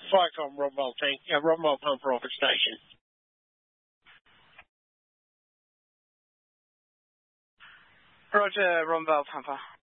Flycom Romwell tank, Romwell pump rocket station. Roger, Romwell Pampa.